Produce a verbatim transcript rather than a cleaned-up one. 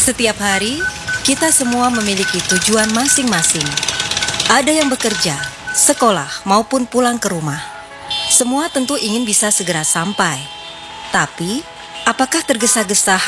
Setiap hari, kita semua memiliki tujuan masing-masing. Ada yang bekerja, sekolah, maupun pulang ke rumah. Semua tentu ingin bisa segera sampai. Tapi, apakah tergesa-gesa